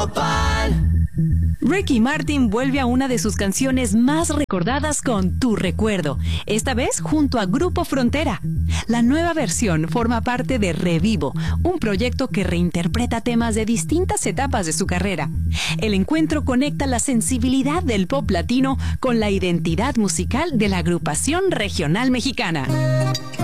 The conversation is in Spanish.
Nopal. Ricky Martin vuelve a una de sus canciones más recordadas con Tu Recuerdo, esta vez junto a Grupo Frontera. La nueva versión forma parte de Revivo, un proyecto que reinterpreta temas de distintas etapas de su carrera. El encuentro conecta la sensibilidad del pop latino con la identidad musical de la agrupación regional mexicana.